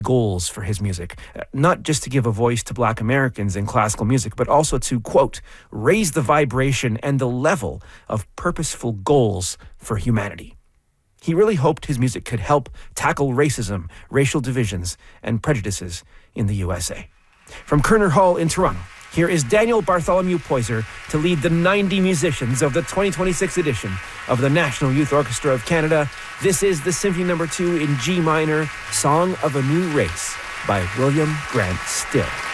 goals for his music, not just to give a voice to Black Americans in classical music, but also to, quote, raise the vibration and the level of purposeful goals for humanity. He really hoped his music could help tackle racism, racial divisions, and prejudices in the USA. From Kerner Hall in Toronto, here is Daniel Bartholomew Poyser to lead the 90 musicians of the 2026 edition of the National Youth Orchestra of Canada. This is the Symphony No. 2 in G minor, Song of a New Race by William Grant Still.